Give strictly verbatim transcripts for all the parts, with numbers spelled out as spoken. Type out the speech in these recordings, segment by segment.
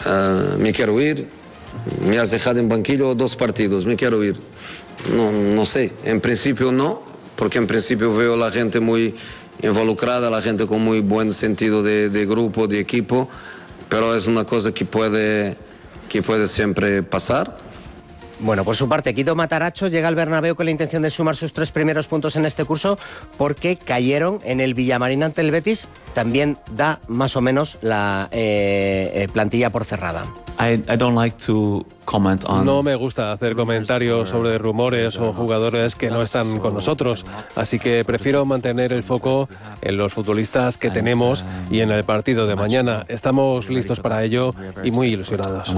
uh, me quiero ir, me has dejado en banquillo dos partidos, me quiero ir. No, no sé, en principio no, porque en principio veo a la gente muy involucrada, la gente con muy buen sentido de, de grupo, de equipo, pero es una cosa que puede, que puede siempre pasar. Bueno, por su parte, Quito Mataracho llega al Bernabéu con la intención de sumar sus tres primeros puntos en este curso porque cayeron en el Villamarín ante el Betis. También da más o menos la eh, eh, plantilla por cerrada. I, I don't like to comment on... No me gusta hacer comentarios sobre rumores o jugadores que no están con nosotros, así que prefiero mantener el foco en los futbolistas que tenemos y en el partido de mañana. Estamos listos para ello y muy ilusionados.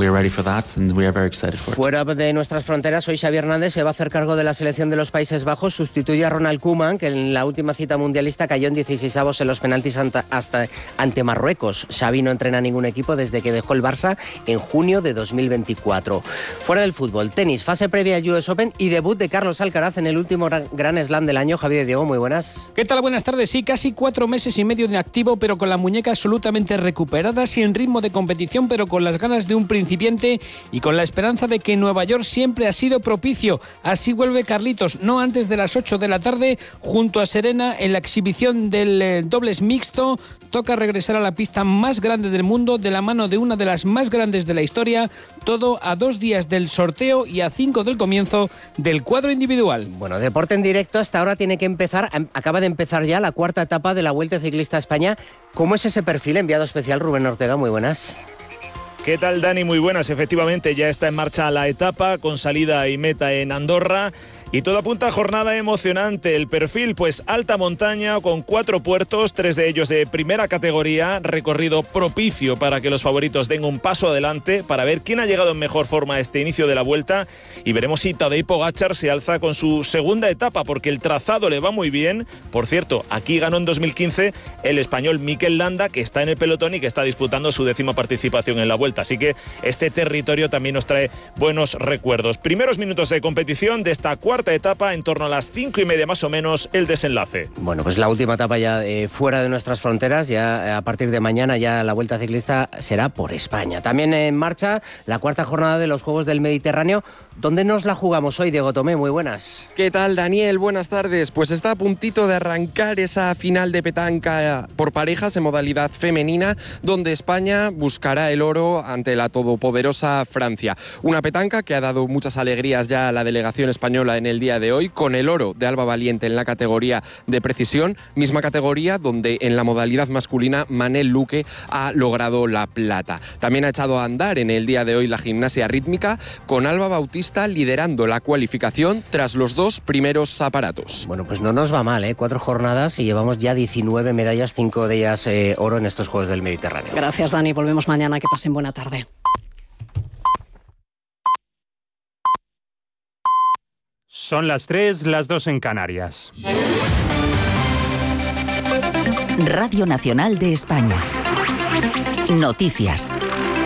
Fuera de nuestras fronteras, hoy Xavi Hernández se va a hacer cargo de la selección de los Países Bajos, sustituye a Ronald Koeman, que en la última cita mundialista cayó en dieciseisavos en los penaltis ante, hasta, ante Marruecos. Xavi no entrena a ningún equipo desde que dejó el Barça en junio de dos mil veinticuatro. Fuera del fútbol, tenis, fase previa al U S Open y debut de Carlos Alcaraz en el último Gran Slam del año. Javier Diego, muy buenas. ¿Qué tal? Buenas tardes. Sí, casi cuatro meses y medio de activo, pero con la muñeca absolutamente recuperada, sin ritmo de competición, pero con las ganas de un principiante y con la esperanza de que Nueva York siempre ha sido propicio. Así vuelve Carlitos, no antes de las ocho de la tarde, junto a Serena en la exhibición del eh, dobles mixto. Toca regresar a la pista más grande del mundo de la mano de una de las más grandes de la historia, todo a dos días del sorteo y a cinco del comienzo del cuadro individual. Bueno, deporte en directo, hasta ahora tiene que empezar, acaba de empezar ya la cuarta etapa de la Vuelta Ciclista a España. ¿Cómo es ese perfil? Enviado especial Rubén Ortega, muy buenas. ¿Qué tal, Dani? Muy buenas. Efectivamente, ya está en marcha la etapa con salida y meta en Andorra. Y todo apunta a jornada emocionante. El perfil, pues alta montaña con cuatro puertos, tres de ellos de primera categoría, recorrido propicio para que los favoritos den un paso adelante para ver quién ha llegado en mejor forma a este inicio de la vuelta. Y veremos si Tadej Pogačar se alza con su segunda etapa, porque el trazado le va muy bien. Por cierto, aquí ganó en dos mil quince el español Mikel Landa, que está en el pelotón y que está disputando su décima participación en la vuelta. Así que este territorio también nos trae buenos recuerdos. Primeros minutos de competición de esta cuarta etapa, en torno a las cinco y media más o menos el desenlace. Bueno, pues la última etapa ya eh, fuera de nuestras fronteras, ya eh, a partir de mañana ya la Vuelta Ciclista será por España. También en marcha la cuarta jornada de los Juegos del Mediterráneo. ¿Dónde nos la jugamos hoy, Diego Tomé? Muy buenas. ¿Qué tal, Daniel? Buenas tardes. Pues está a puntito de arrancar esa final de petanca por parejas en modalidad femenina, donde España buscará el oro ante la todopoderosa Francia. Una petanca que ha dado muchas alegrías ya a la delegación española en el día de hoy, con el oro de Alba Valiente en la categoría de precisión, misma categoría donde en la modalidad masculina Manel Luque ha logrado la plata. También ha echado a andar en el día de hoy la gimnasia rítmica, con Alba Bautista liderando la cualificación tras los dos primeros aparatos. Bueno, pues no nos va mal, ¿eh? Cuatro jornadas y llevamos ya diecinueve medallas, cinco de ellas eh, oro en estos Juegos del Mediterráneo. Gracias, Dani. Volvemos mañana. Que pasen buena tarde. Son las tres, las dos en Canarias. Radio Nacional de España. Noticias.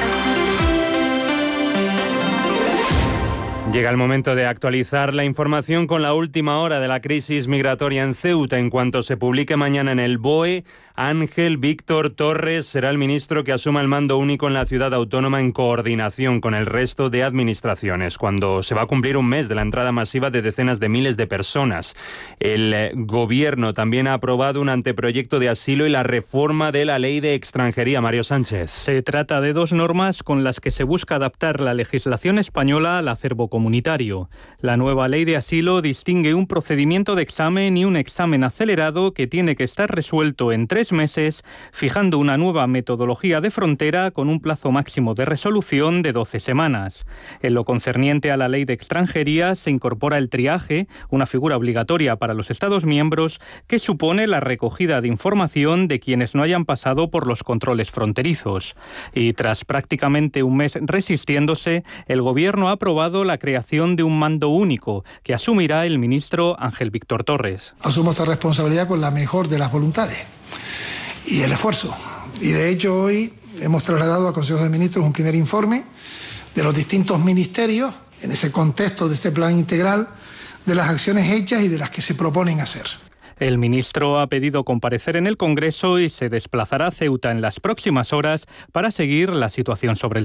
Llega el momento de actualizar la información con la última hora de la crisis migratoria en Ceuta. En cuanto se publique mañana en el B O E, Ángel Víctor Torres será el ministro que asuma el mando único en la ciudad autónoma en coordinación con el resto de administraciones, cuando se va a cumplir un mes de la entrada masiva de decenas de miles de personas. El gobierno también ha aprobado un anteproyecto de asilo y la reforma de la ley de extranjería. Mario Sánchez. Se trata de dos normas con las que se busca adaptar la legislación española al acervo comunitario. La nueva ley de asilo distingue un procedimiento de examen y un examen acelerado que tiene que estar resuelto en tres meses, fijando una nueva metodología de frontera con un plazo máximo de resolución de doce semanas. En lo concerniente a la ley de extranjería se incorpora el triaje, una figura obligatoria para los Estados miembros que supone la recogida de información de quienes no hayan pasado por los controles fronterizos. Y tras prácticamente un mes resistiéndose, el Gobierno ha aprobado la creación de un mando único que asumirá el ministro Ángel Víctor Torres. Asumo esta responsabilidad con la mejor de las voluntades y el esfuerzo. Y de hecho hoy hemos trasladado al Consejo de Ministros un primer informe de los distintos ministerios en ese contexto de este plan integral de las acciones hechas y de las que se proponen hacer. El ministro ha pedido comparecer en el Congreso y se desplazará a Ceuta en las próximas horas para seguir la situación sobre el